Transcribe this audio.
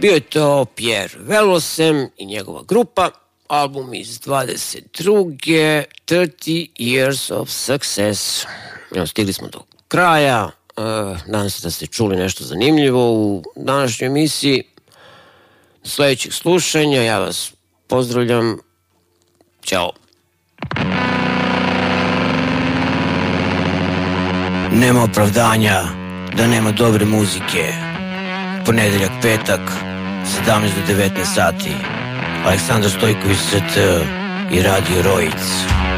Bio je to Pierre Velosem i njegova grupa, album iz 22. 30 Years of Success. Evo, stigli smo do kraja. Nadam se da ste čuli nešto zanimljivo u današnjoj emisiji. Do sledećeg slušanja, ja vas pozdravljam. Ćao. Nema opravdanja da nema dobre muzike. Ponedeljak, petak, 17 do 19 sati. Aleksandar Stojković ST i Radio Rojic.